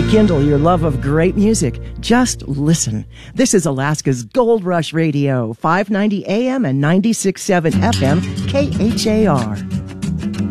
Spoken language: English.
Rekindle your love of great music. Just listen. This is Alaska's Gold Rush Radio, 590 AM and 96.7 FM, KHAR.